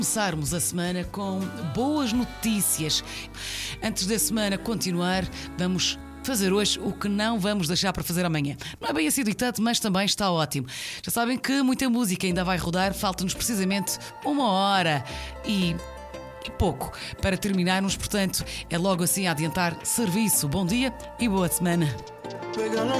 Começarmos a semana com boas notícias. Antes da semana continuar, vamos fazer hoje o que não vamos deixar para fazer amanhã. Não é bem assim ditado, mas também está ótimo. Já sabem que muita música ainda vai rodar, falta-nos precisamente 1 hora e pouco para terminarmos, portanto, é logo assim a adiantar serviço. Bom dia e boa semana. Pega la